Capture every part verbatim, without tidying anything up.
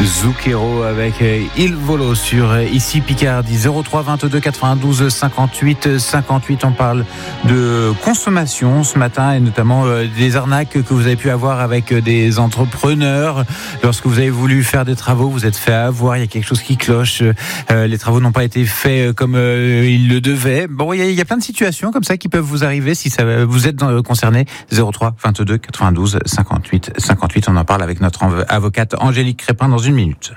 Zucchero avec Il Volo sur Ici Picardie. Zéro trois vingt-deux quatre-vingt-douze cinquante-huit cinquante-huit. On parle de consommation ce matin et notamment des arnaques que vous avez pu avoir avec des entrepreneurs. Lorsque vous avez voulu faire des travaux, vous êtes fait avoir, il y a quelque chose qui cloche, les travaux n'ont pas été faits comme ils le devaient. Bon, il y a, il y a plein de situations comme ça qui peuvent vous arriver si ça, vous êtes concerné. Zéro trois vingt-deux quatre-vingt-douze cinquante-huit cinquante-huit. On en parle avec notre avocate Angélique Crépin dans une minute.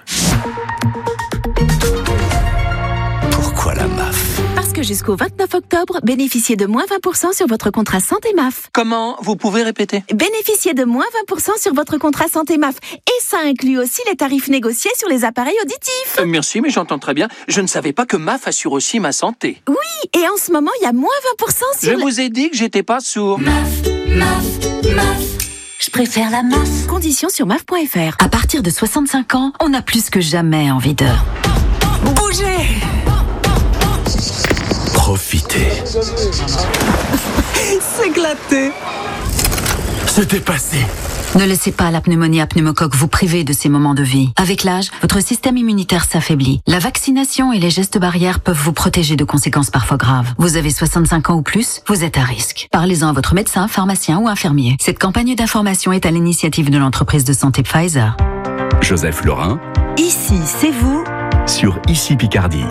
Pourquoi la M A F ? Parce que jusqu'au vingt-neuf octobre, bénéficiez de moins vingt pour cent sur votre contrat santé M A F. Comment ? Vous pouvez répéter ? Bénéficiez de moins vingt pour cent sur votre contrat santé M A F. Et ça inclut aussi les tarifs négociés sur les appareils auditifs. Euh, merci, mais j'entends très bien. Je ne savais pas que M A F assure aussi ma santé. Oui, et en ce moment, il y a moins vingt pour cent sur... Je le... vous ai dit que j'étais pas sourd. M A F, M A F, M A F. Je préfère la M A F. Conditions sur M A F point F R. À partir de soixante-cinq ans, on a plus que jamais envie de... bouger. Profitez. S'éclater. Se dépasser. Ne laissez pas la pneumonie à pneumocoque vous priver de ces moments de vie. Avec l'âge, votre système immunitaire s'affaiblit. La vaccination et les gestes barrières peuvent vous protéger de conséquences parfois graves. Vous avez soixante-cinq ans ou plus, vous êtes à risque. Parlez-en à votre médecin, pharmacien ou infirmier. Cette campagne d'information est à l'initiative de l'entreprise de santé Pfizer. Joseph Laurin. Ici, c'est vous. Sur Ici Picardie.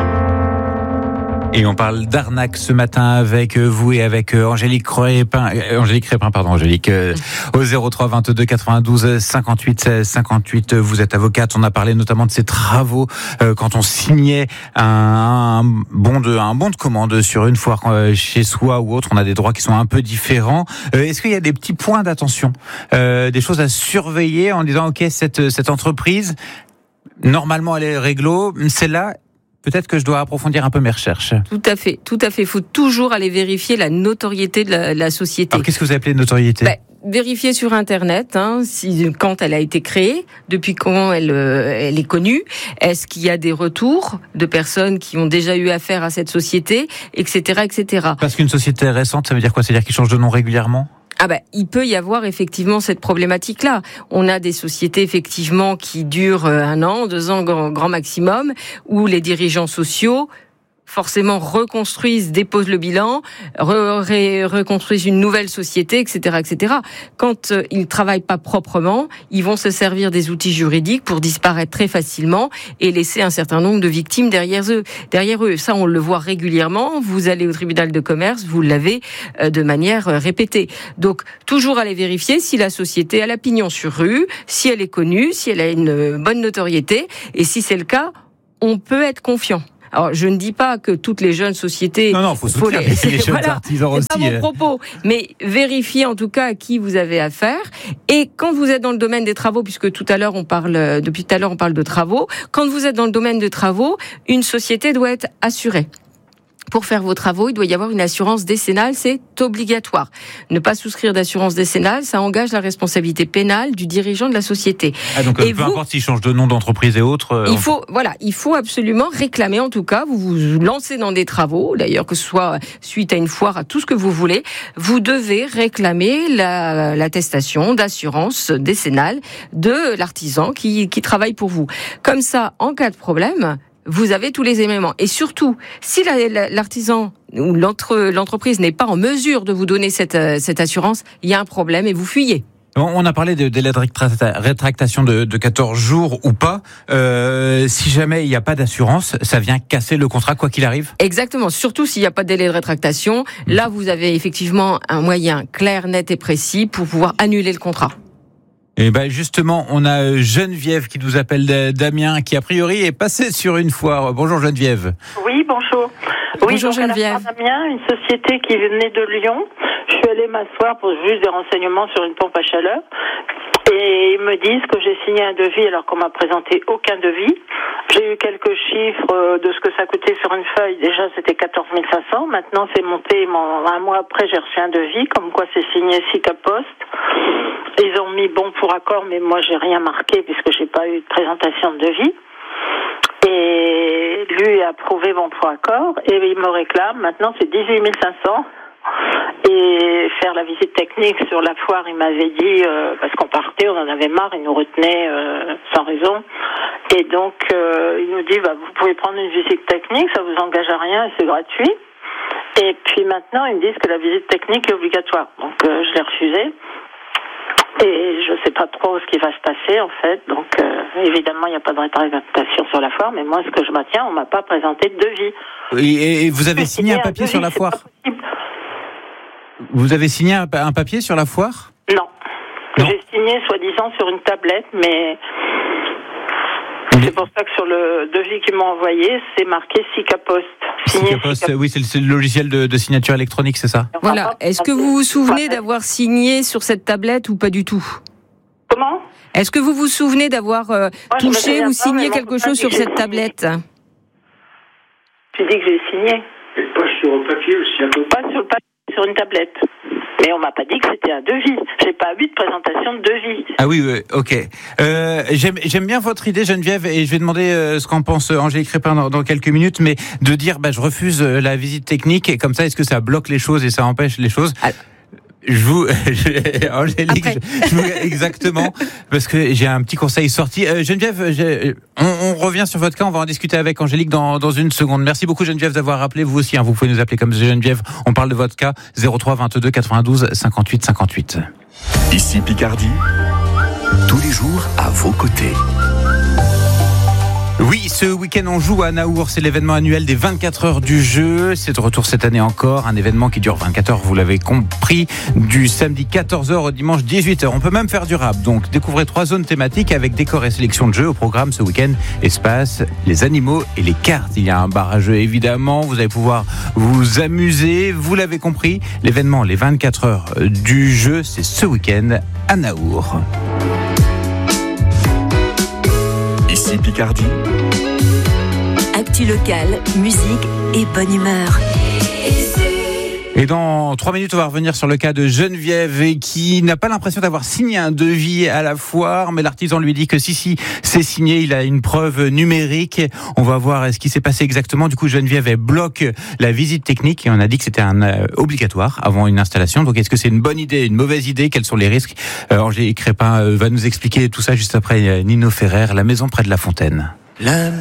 Et on parle d'arnaque ce matin avec vous et avec Angélique Crépin, Angélique Crépin, pardon, Angélique, au zéro trois vingt-deux quatre-vingt-douze cinquante-huit cinquante-huit. Vous êtes avocate. On a parlé notamment de ces travaux quand on signait un, un bon de, un bon de commande sur une foire chez soi ou autre. On a des droits qui sont un peu différents. Est-ce qu'il y a des petits points d'attention, euh, des choses à surveiller en disant ok, cette cette entreprise, normalement elle est réglo, celle-là, peut-être que je dois approfondir un peu mes recherches. Tout à fait, tout à fait. Il faut toujours aller vérifier la notoriété de la, la société. Alors, qu'est-ce que vous appelez notoriété ? Ben, vérifier sur Internet, hein, si, quand elle a été créée, depuis quand elle, euh, elle est connue, est-ce qu'il y a des retours de personnes qui ont déjà eu affaire à cette société, et cetera, et cetera. Parce qu'une société est récente, ça veut dire quoi ? C'est-à-dire qu'il change de nom régulièrement ? Ah ben, il peut y avoir effectivement cette problématique-là. On a des sociétés effectivement qui durent un an, deux ans grand, grand maximum, où les dirigeants sociaux forcément reconstruisent, déposent le bilan, re, re, reconstruisent une nouvelle société, et cetera, et cetera. Quand euh, ils travaillent pas proprement, ils vont se servir des outils juridiques pour disparaître très facilement et laisser un certain nombre de victimes derrière eux. Derrière eux, ça on le voit régulièrement. Vous allez au tribunal de commerce, vous l'avez euh, de manière euh, répétée. Donc toujours aller vérifier si la société a la pignon sur rue, si elle est connue, si elle a une bonne notoriété, et si c'est le cas, on peut être confiant. Alors, je ne dis pas que toutes les jeunes sociétés... Non, non, faut soutenir les, les jeunes voilà, artisans aussi. C'est pas mon propos. Mais vérifiez en tout cas à qui vous avez affaire. Et quand vous êtes dans le domaine des travaux, puisque tout à l'heure on parle, depuis tout à l'heure on parle de travaux, quand vous êtes dans le domaine des travaux, une société doit être assurée. Pour faire vos travaux, il doit y avoir une assurance décennale, c'est obligatoire. Ne pas souscrire d'assurance décennale, ça engage la responsabilité pénale du dirigeant de la société. Ah donc et peu vous, importe s'il change de nom d'entreprise et autres. Il faut, voilà, il faut absolument réclamer. En tout cas, vous vous lancez dans des travaux, d'ailleurs que ce soit suite à une foire, à tout ce que vous voulez, vous devez réclamer la, l'attestation d'assurance décennale de l'artisan qui, qui travaille pour vous. Comme ça, en cas de problème, vous avez tous les éléments. Et surtout, si la, la, l'artisan ou l'entre, l'entreprise n'est pas en mesure de vous donner cette, cette assurance, il y a un problème et vous fuyez. On a parlé de délai de rétractation de, de quatorze jours ou pas. Euh, si jamais il n'y a pas d'assurance, ça vient casser le contrat quoi qu'il arrive ? Exactement. Surtout s'il n'y a pas de délai de rétractation. Là, vous avez effectivement un moyen clair, net et précis pour pouvoir annuler le contrat. Et ben justement, on a Geneviève qui nous appelle d'Amiens, qui a priori est passée sur une foire. Bonjour Geneviève. Oui, bonjour. Oui, bonjour donc Geneviève. À la foire d'Amiens, une société qui venait de Lyon. Je suis allée m'asseoir pour juste des renseignements sur une pompe à chaleur. Et ils me disent que j'ai signé un devis alors qu'on m'a présenté aucun devis. J'ai eu quelques chiffres de ce que ça coûtait sur une feuille. Déjà, c'était quatorze mille cinq cents. Maintenant, c'est monté. Un mois après, j'ai reçu un devis, comme quoi c'est signé S I C A Poste. Ils ont mis bon pour accord, mais moi, j'ai rien marqué puisque j'ai pas eu de présentation de devis. Et lui a approuvé bon pour accord et il me réclame. Maintenant, c'est dix-huit mille cinq cents et faire la visite technique sur la foire. Il m'avait dit, euh, parce qu'on partait, on en avait marre, il nous retenait euh, sans raison. Et donc, euh, il nous dit, bah, vous pouvez prendre une visite technique, ça vous engage à rien et c'est gratuit. Et puis maintenant, ils me disent que la visite technique est obligatoire. Donc, euh, je l'ai refusée. Et je ne sais pas trop ce qui va se passer, en fait. Donc, euh, évidemment, il n'y a pas de représentation sur la foire. Mais moi, ce que je maintiens, on ne m'a pas présenté de devis. Et, et vous avez signé un papier un devis, sur la foire ? Vous avez signé un, un papier sur la foire ? Non. non. J'ai signé, soi-disant, sur une tablette, mais... mais... c'est pour ça que sur le devis qu'ils m'ont envoyé, c'est marqué SICAPost. SICAPost, oui, c'est le, c'est le logiciel de, de signature électronique, c'est ça ? Voilà. Est-ce que vous vous souvenez d'avoir signé sur cette tablette ou pas du tout ? Comment ? Est-ce que vous vous souvenez d'avoir euh, Moi, touché ou signé quelque chose sur cette tablette ? Tu dis que j'ai signé. Et pas sur le papier aussi. Pas sur le papier, sur une tablette. Mais on m'a pas dit que c'était un devis. J'ai pas eu de présentation de devis. Ah oui, oui, ok. Euh, j'aime, j'aime bien votre idée, Geneviève, et je vais demander euh, ce qu'en pense Angélique Crépin dans, dans quelques minutes, mais de dire, bah, je refuse la visite technique, et comme ça, est-ce que ça bloque les choses et ça empêche les choses ? ah. Je vous, Angélique, je, je vous, exactement, parce que j'ai un petit conseil sorti. Euh, Geneviève, j'ai, on, on revient sur votre cas, on va en discuter avec Angélique dans, dans une seconde. Merci beaucoup Geneviève d'avoir appelé, vous aussi, hein, vous pouvez nous appeler comme Geneviève. On parle de votre cas, zéro trois vingt-deux quatre-vingt-douze cinquante-huit cinquante-huit. Ici Picardie, tous les jours à vos côtés. Oui, ce week-end on joue à Naour, c'est l'événement annuel des vingt-quatre heures du jeu. C'est de retour cette année encore, un événement qui dure vingt-quatre heures, vous l'avez compris, du samedi quatorze heures au dimanche dix-huit heures. On peut même faire du rap, donc découvrez trois zones thématiques avec décor et sélection de jeux au programme ce week-end. Espace, les animaux et les cartes. Il y a un bar à jeu évidemment, vous allez pouvoir vous amuser, vous l'avez compris. L'événement, les vingt-quatre heures du jeu, c'est ce week-end à Naour. Ici Picardie. Actu locale, musique et bonne humeur. Et dans trois minutes, on va revenir sur le cas de Geneviève qui n'a pas l'impression d'avoir signé un devis à la foire, mais l'artisan lui dit que si, si, c'est signé, il a une preuve numérique. On va voir ce qui s'est passé exactement. Du coup, Geneviève, elle bloque la visite technique et on a dit que c'était un euh, obligatoire avant une installation. Donc, est-ce que c'est une bonne idée, une mauvaise idée ? Quels sont les risques ? euh, Angélique Crépin euh, va nous expliquer tout ça juste après euh, Nino Ferrer, La maison près de la fontaine. La